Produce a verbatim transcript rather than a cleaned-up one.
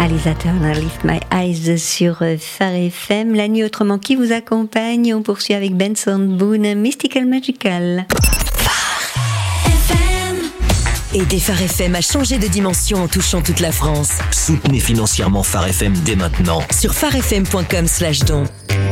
réalisateur d'un Lift My Eyes sur Phare F M. La nuit autrement qui vous accompagne. On poursuit avec Benson Boone, Mystical Magical. Aider Phare F M à changer de dimension en touchant toute la France. Soutenez financièrement Phare F M dès maintenant sur pharefm point com slash don.